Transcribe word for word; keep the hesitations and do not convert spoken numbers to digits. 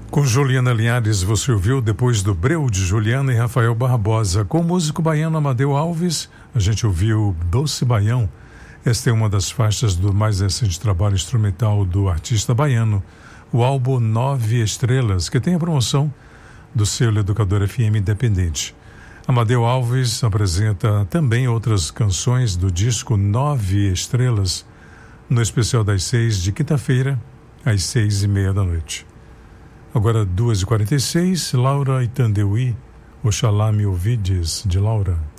Com Juliana Linhares, você ouviu Depois do Breu, de Juliana e Rafael Barbosa. Com o músico baiano Amadeu Alves, a gente ouviu Doce Baião. Esta é uma das faixas do mais recente trabalho instrumental do artista baiano, o álbum Nove Estrelas, que tem a promoção do selo Educador F M Independente. Amadeu Alves apresenta também outras canções do disco Nove Estrelas, no especial das seis de quinta-feira, às seis e meia da noite. Agora duas e quarenta e seis, Laura Itandeuí, Oxalá me ouvides, de Laura.